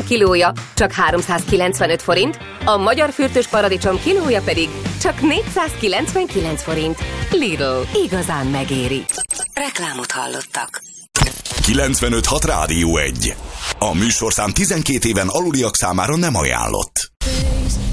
paradicsom kilója csak 395 forint, a magyar fürtös paradicsom kilója pedig csak 499 forint. Lidl, igazán megéri. Reklámot hallottak. 95.6 Rádió 1. A műsorszám 12 éven aluliak számára nem ajánlott.